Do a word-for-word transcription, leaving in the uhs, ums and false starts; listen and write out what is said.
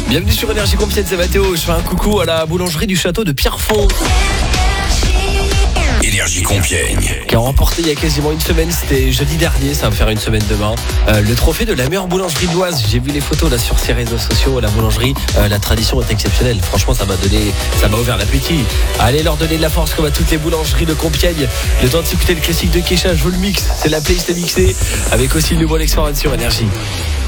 Bienvenue sur Énergie Compiègne, c'est Mathéo. Je fais un coucou à la boulangerie du château de Pierrefonds. Énergie Compiègne. Qui a remporté il y a quasiment une semaine, c'était jeudi dernier, ça va me faire une semaine demain, euh, le trophée de la meilleure boulangerie de l'Oise. J'ai vu les photos là sur ses réseaux sociaux, la boulangerie, euh, la tradition est exceptionnelle. Franchement, ça m'a donné, ça m'a ouvert l'appétit. Allez leur donner de la force comme à toutes les boulangeries de Compiègne. Le temps de s'écouter le classique de Kesha, je vous le mix, c'est la playlist mixée avec aussi le nouveau Lex Foran sur Énergie.